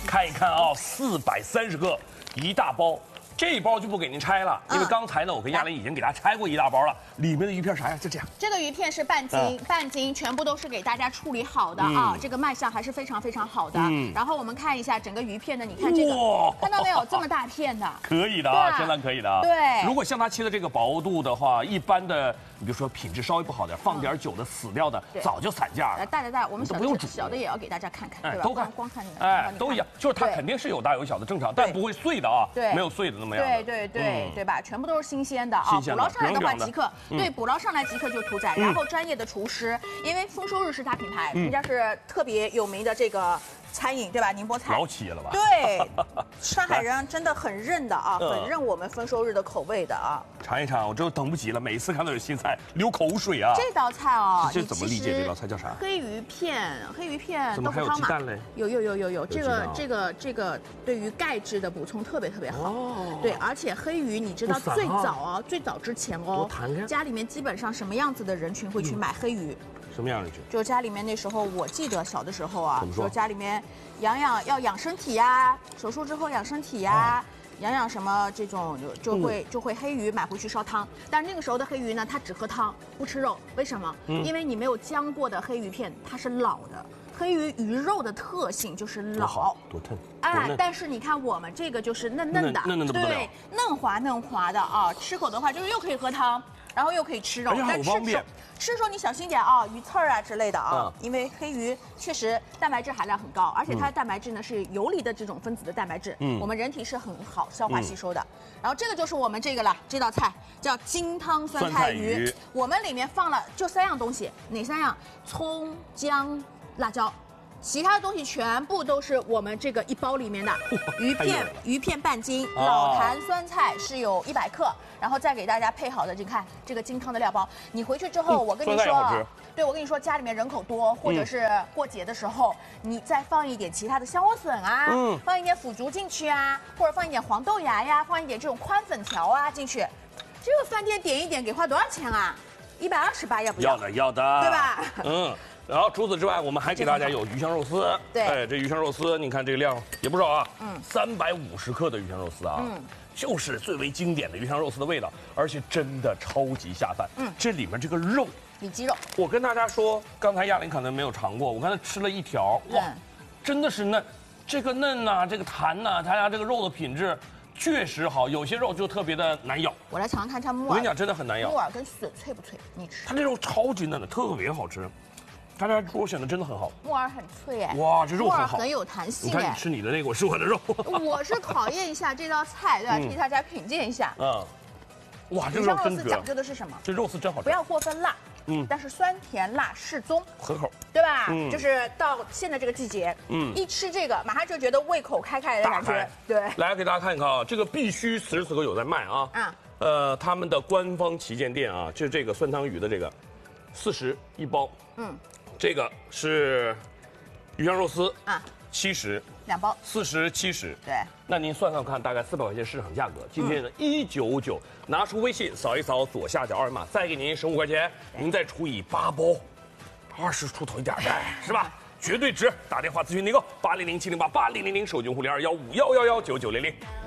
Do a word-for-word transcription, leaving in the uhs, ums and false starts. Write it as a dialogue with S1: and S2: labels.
S1: 看一看啊，四百三十克，一大包。这一包就不给您拆了，因为刚才呢，我跟亚玲已经给大家拆过一大包了。里面的鱼片啥呀？就这样。
S2: 这个鱼片是半斤，半斤全部都是给大家处理好的啊，这个卖相还是非常非常好的。然后我们看一下整个鱼片呢，你看这个，看到没有？这么大片的，
S1: 可以的啊，相当可以的啊。
S2: 对，
S1: 如果像它切的这个薄度的话，一般的，你比如说品质稍微不好点，放点久的死掉的，早就散架了。
S2: 来带带带，我们小
S1: 不用煮，
S2: 小的也要给大家看看，对吧？
S1: 都看，
S2: 光看这个，
S1: 哎，都一样，就是它肯定是有大有小的，正常，但不会碎的啊，
S2: 对，
S1: 没有碎的那么样。
S2: 对对对。对对吧？全部都是新鲜的啊！捕捞上来的话即刻，对，捕捞上来即刻就屠宰。然后专业的厨师，因为丰收日是大品牌，人家是特别有名的这个餐饮，对吧？宁波菜
S1: 老企业了吧？
S2: 对，上海人真的很认的啊，很认我们丰收日的口味的啊。
S1: 尝一尝，我这等不及了，每一次看到有新菜流口水啊！
S2: 这道菜哦，
S1: 这怎么理解？这道菜叫啥？
S2: 黑鱼片，黑鱼片
S1: 豆腐汤嘛。
S2: 有有有有有，这个这个这个对于钙质的补充特别特别好。对，而且黑鱼你知道最早啊，最早之前哦，家里面基本上什么样子的人群会去买黑鱼？
S1: 什么样的人群？
S2: 就家里面那时候，我记得小的时候啊，说家里面养养要养身体呀，手术之后养身体呀。养养什么这种就就会就会黑鱼买回去烧汤，但是那个时候的黑鱼呢，它只喝汤不吃肉，为什么？因为你没有姜过的黑鱼片它是老的，黑鱼鱼肉的特性就是老，
S1: 多嫩
S2: 哎，但是你看我们这个就是嫩嫩的，
S1: 嫩嫩的
S2: 对，嫩滑嫩滑的啊，吃口的话就是又可以喝汤。然后又可以吃肉，
S1: 但吃
S2: 吃吃时候你小心点啊，鱼刺儿啊之类的啊，因为黑鱼确实蛋白质含量很高，而且它的蛋白质呢是游离的这种分子的蛋白质，我们人体是很好消化吸收的。然后这个就是我们这个了，这道菜叫金汤酸菜鱼，我们里面放了就三样东西，哪三样？葱、姜、辣椒。其他的东西全部都是我们这个一包里面的鱼片，鱼片半斤，老坛酸菜是有一百克，然后再给大家配好的，你看这个金汤的料包，你回去之后，我跟你说，对我跟你说，家里面人口多，或者是过节的时候，你再放一点其他的香莴笋啊，放一点腐竹进去啊，或者放一点黄豆芽呀，放一点这种宽粉条啊进去，这个饭店点一点给花多少钱啊？一百二十八，要不要？
S1: 要的，要的，
S2: 对吧？
S1: 嗯。然后除此之外，我们还给大家有鱼香肉丝。
S2: 对，
S1: 哎，这鱼香肉丝，你看这个量也不少啊。嗯，三百五十克的鱼香肉丝啊。嗯，就是最为经典的鱼香肉丝的味道，而且真的超级下饭。嗯，这里面这个肉，
S2: 里脊肉，
S1: 我跟大家说，刚才亚玲可能没有尝过，我刚才吃了一条，哇，真的是嫩，这个嫩呐、啊，这个弹呐、啊，它家这个肉的品质。确实好，有些肉就特别的难咬。
S2: 我来尝尝看它木耳。
S1: 我跟你讲，真的很难咬。
S2: 木耳跟笋脆不脆？你吃。
S1: 它这肉超级嫩的，特别好吃。它这肉选的真的很好。
S2: 木耳很脆哎。
S1: 哇，这肉很好。
S2: 木耳很有弹性哎。
S1: 你看你吃你的那个，我吃我的肉。
S2: 我是考验一下这道菜，对吧？替大家品鉴一下。嗯。
S1: 哇，这肉真绝。
S2: 讲究的是什么？
S1: 这肉丝真好吃。
S2: 不要过分辣。嗯，但是酸甜辣适中，
S1: 合口，
S2: 对吧？嗯，就是到现在这个季节，嗯，一吃这个马上就觉得胃口开开的感觉。对，
S1: 来给大家看一看啊，这个必须此时此刻有在卖啊。啊，呃，他们的官方旗舰店啊，就是这个酸汤鱼的这个，四十一包。嗯，这个是鱼香肉丝啊，七十
S2: 两包，
S1: 四十七十。
S2: 对，
S1: 那您算算看，大概四百块钱市场价格，今天呢一九九，拿出微信扫一扫左下角二维码，再给您省五块钱，您再除以八包，二十出头一点呗，是吧？绝对值！打电话咨询订购八零零七零八八零零零手机用户零二幺五幺幺幺九九零零。